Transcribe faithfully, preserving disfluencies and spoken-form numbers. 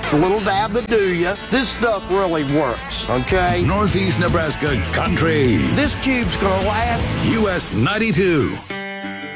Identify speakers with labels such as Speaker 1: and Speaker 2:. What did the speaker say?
Speaker 1: a little dab to do ya. This stuff really works, okay?
Speaker 2: Northeast Nebraska Country.
Speaker 1: This tube's gonna last.
Speaker 2: U S ninety-two.